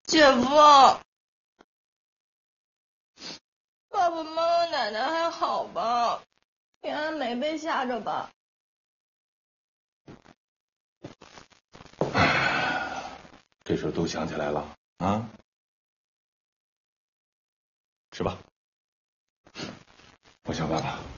姐夫，爸爸妈妈奶奶还好吧？平安没被吓着吧？ 这时候都想起来了啊！吃吧，我想爸爸。